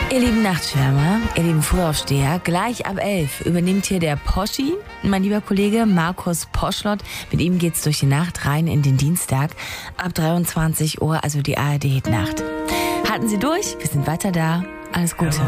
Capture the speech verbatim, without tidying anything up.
Ihr lieben Nachtschwärmer, ihr lieben Frühaufsteher, gleich ab elf übernimmt hier der Poschi, mein lieber Kollege Markus Poschlott. Mit ihm geht's durch die Nacht rein in den Dienstag. Ab dreiundzwanzig Uhr, also die A R D-Hit-Nacht. Halten Sie durch, wir sind weiter da. Alles Gute.